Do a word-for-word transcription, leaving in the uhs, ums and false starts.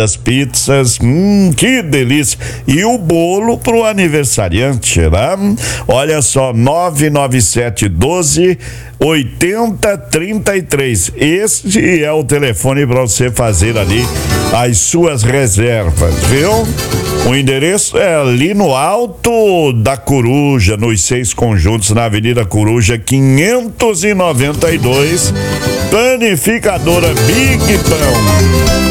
saladas, pizzas, hum, que delícia. E o bolo pro aniversariante, né? Olha só, nove nove sete um dois oitenta trinta e três. Este é o telefone para você fazer ali as suas reservas, viu? O endereço é ali no Alto da Coruja, nos seis conjuntos, na Avenida Coruja, quinhentos e noventa e dois, Panificadora Big Pão.